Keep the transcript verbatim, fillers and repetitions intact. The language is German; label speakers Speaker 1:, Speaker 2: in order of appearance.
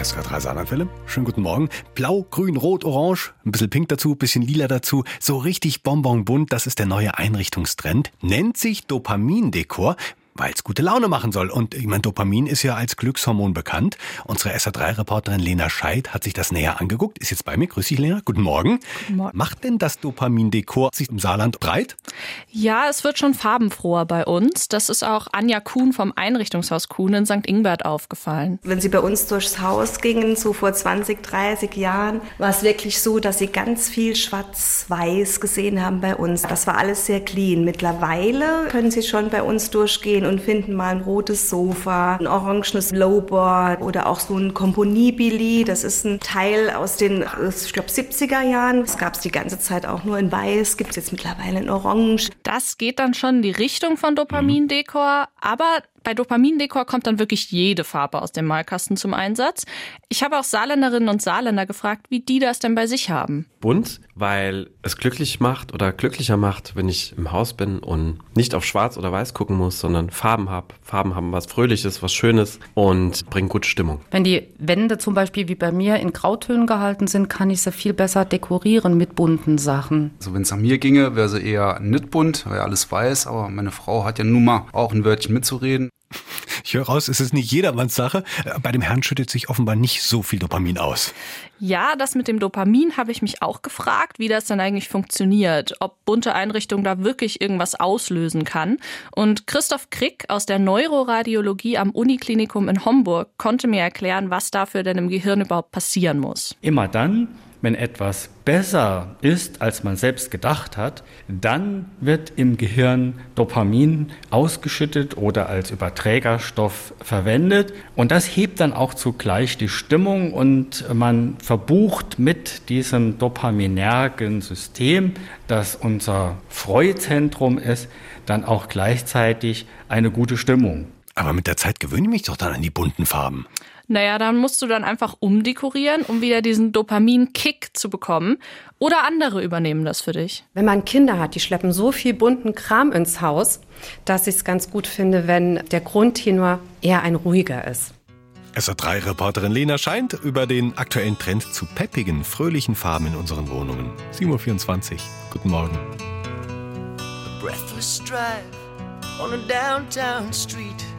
Speaker 1: S R drei Saarlandwelle. Schönen guten Morgen. Blau, grün, rot, orange, ein bisschen pink dazu, ein bisschen lila dazu. So richtig bonbonbunt, das ist der neue Einrichtungstrend. Nennt sich Dopamindekor, weil es gute Laune machen soll. Und ich meine, Dopamin ist ja als Glückshormon bekannt. Unsere S R drei Reporterin Lena Scheidt hat sich das näher angeguckt. Ist jetzt bei mir. Grüß dich, Lena. Guten Morgen.
Speaker 2: Guten Morgen.
Speaker 1: Macht denn das Dopamindekor sich im Saarland breit?
Speaker 2: Ja, es wird schon farbenfroher bei uns. Das ist auch Anja Kuhn vom Einrichtungshaus Kuhn in Sankt Ingbert aufgefallen.
Speaker 3: Wenn Sie bei uns durchs Haus gingen, so vor zwanzig, dreißig Jahren, war es wirklich so, dass Sie ganz viel schwarz-weiß gesehen haben bei uns. Das war alles sehr clean. Mittlerweile können Sie schon bei uns durchgehen und finden mal ein rotes Sofa, ein orangenes Lowboard oder auch so ein Komponibili. Das ist ein Teil aus den, ich glaube, siebziger Jahren. Das gab es die ganze Zeit auch nur in weiß, gibt es jetzt mittlerweile in orange.
Speaker 2: Das geht dann schon in die Richtung von Dopamindekor, aber bei Dopamindekor kommt dann wirklich jede Farbe aus dem Malkasten zum Einsatz. Ich habe auch Saarländerinnen und Saarländer gefragt, wie die das denn bei sich haben.
Speaker 4: Bunt, weil es glücklich macht oder glücklicher macht, wenn ich im Haus bin und nicht auf Schwarz oder Weiß gucken muss, sondern Farben habe. Farben haben was Fröhliches, was Schönes und bringen gute Stimmung.
Speaker 5: Wenn die Wände zum Beispiel wie bei mir in Grautönen gehalten sind, kann ich sie viel besser dekorieren mit bunten Sachen.
Speaker 6: Also wenn es an mir ginge, wäre sie eher nicht bunt, wäre alles weiß, aber meine Frau hat ja nun mal auch ein Wörtchen mitzureden.
Speaker 1: Ich höre raus, es ist nicht jedermanns Sache. Bei dem Herrn schüttet sich offenbar nicht so viel Dopamin aus.
Speaker 2: Ja, das mit dem Dopamin habe ich mich auch gefragt, wie das dann eigentlich funktioniert. Ob bunte Einrichtung da wirklich irgendwas auslösen kann. Und Christoph Krick aus der Neuroradiologie am Uniklinikum in Homburg konnte mir erklären, was dafür denn im Gehirn überhaupt passieren muss.
Speaker 7: Immer dann, wenn etwas besser ist, als man selbst gedacht hat, dann wird im Gehirn Dopamin ausgeschüttet oder als Überträgerstoff verwendet. Und das hebt dann auch zugleich die Stimmung und man verbucht mit diesem dopaminergen System, das unser Freuzentrum ist, dann auch gleichzeitig eine gute Stimmung.
Speaker 1: Aber mit der Zeit gewöhne ich mich doch dann an die bunten Farben.
Speaker 2: Naja, dann musst du dann einfach umdekorieren, um wieder diesen Dopamin-Kick zu bekommen. Oder andere übernehmen das für dich.
Speaker 8: Wenn man Kinder hat, die schleppen so viel bunten Kram ins Haus, dass ich es ganz gut finde, wenn der Grundtenor eher ein ruhiger ist.
Speaker 1: S R drei Reporterin Lena Scheidt über den aktuellen Trend zu peppigen, fröhlichen Farben in unseren Wohnungen. sieben Uhr vierundzwanzig. Guten Morgen.
Speaker 9: A breathless drive on a downtown street.